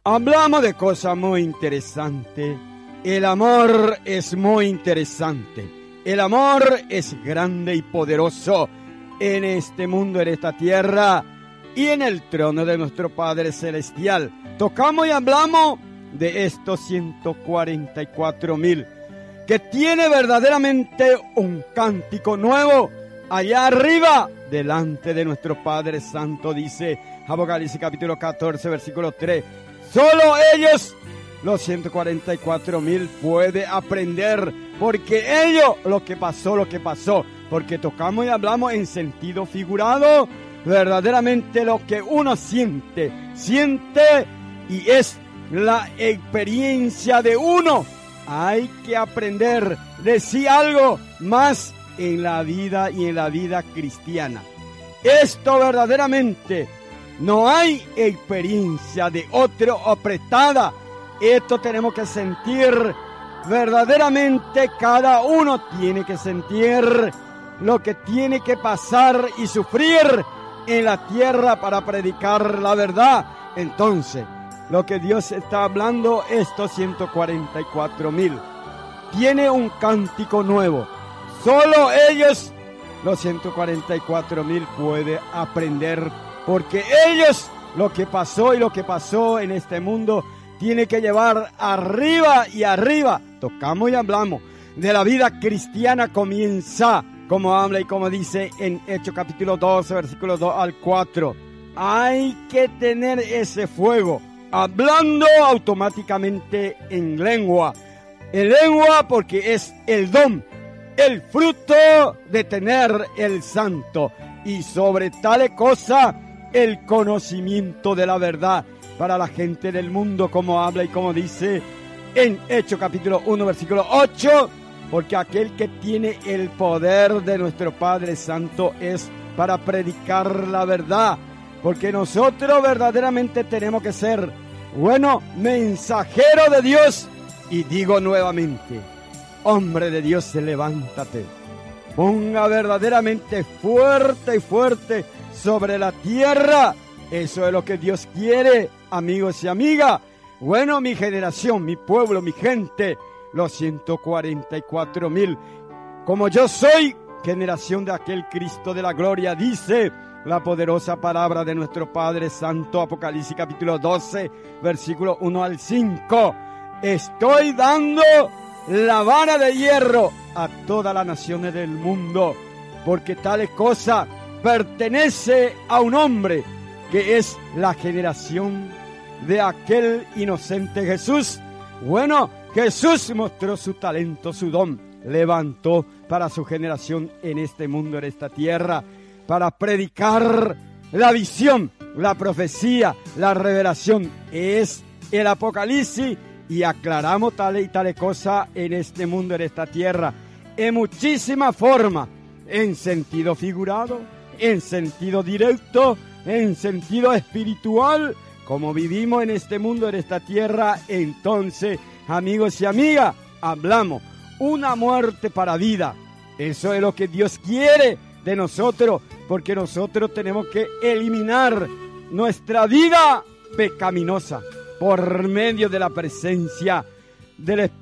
Hablamos de cosas muy interesantes. El amor es muy interesante. El amor es grande y poderoso en este mundo, en esta tierra y en el trono de nuestro Padre Celestial. Tocamos y hablamos de estos 144,000 que tiene verdaderamente un cántico nuevo allá arriba delante de nuestro Padre Santo. Dice Apocalipsis capítulo 14 versículo 3. Solo ellos, los 144,000, puede aprender, porque ellos lo que pasó, porque tocamos y hablamos en sentido figurado, verdaderamente lo que uno siente y es la experiencia de uno. Hay que aprender de sí algo más en la vida y en la vida cristiana. Esto verdaderamente no hay experiencia de otro apretada. Esto tenemos que sentir verdaderamente, cada uno tiene que sentir lo que tiene que pasar y sufrir en la tierra para predicar la verdad. Entonces, lo que Dios está hablando, estos 144,000, tiene un cántico nuevo. Solo ellos, los 144,000, pueden aprender, porque ellos lo que pasó y lo que pasó en este mundo tiene que llevar arriba y arriba. Tocamos y hablamos de la vida cristiana, comienza como habla y como dice en Hechos capítulo 12, versículos 2 al 4. Hay que tener ese fuego, hablando automáticamente en lengua. En lengua porque es el don, el fruto de tener el santo. Y sobre tales cosas, el conocimiento de la verdad para la gente del mundo, como habla y como dice en Hechos capítulo 1, versículo 8. Porque aquel que tiene el poder de nuestro Padre Santo es para predicar la verdad. Porque nosotros verdaderamente tenemos que ser, mensajeros de Dios. Y digo nuevamente, hombre de Dios, levántate. Ponga verdaderamente fuerte y fuerte sobre la tierra. Eso es lo que Dios quiere, amigos y amigas. Mi generación, mi pueblo, mi gente, los 144,000. Como yo soy generación de aquel Cristo de la gloria, dice la poderosa palabra de nuestro Padre Santo, Apocalipsis capítulo 12, versículo 1 al 5. Estoy dando la vara de hierro a todas las naciones del mundo, porque tales cosas pertenece a un hombre que es la generación de aquel inocente Jesús. Jesús mostró su talento, su don, levantó para su generación en este mundo, en esta tierra, para predicar la visión, la profecía, la revelación. Es el Apocalipsis y aclaramos tales y tales cosas en este mundo, en esta tierra, en muchísimas formas, en sentido figurado, en sentido directo, en sentido espiritual, como vivimos en este mundo, en esta tierra. Entonces, amigos y amigas, hablamos una muerte para vida. Eso es lo que Dios quiere de nosotros, porque nosotros tenemos que eliminar nuestra vida pecaminosa por medio de la presencia del Espíritu